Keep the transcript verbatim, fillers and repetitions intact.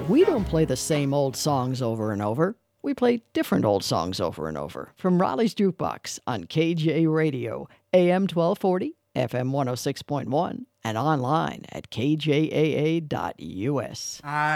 We don't play the same old songs over and over. We play different old songs over and over. From Raleigh's Jukebox on K J Radio, A M twelve forty, F M one oh six point one, and online at K J A A dot U S. I